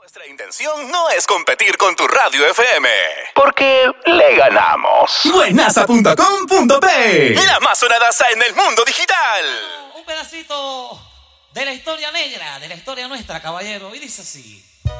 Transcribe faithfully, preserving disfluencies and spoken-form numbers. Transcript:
Nuestra intención no es competir con tu radio F M, porque le ganamos. Buenaza punto com punto pe, la más sonada en el mundo digital. Un pedacito de la historia negra, de la historia nuestra, caballero, y dice así.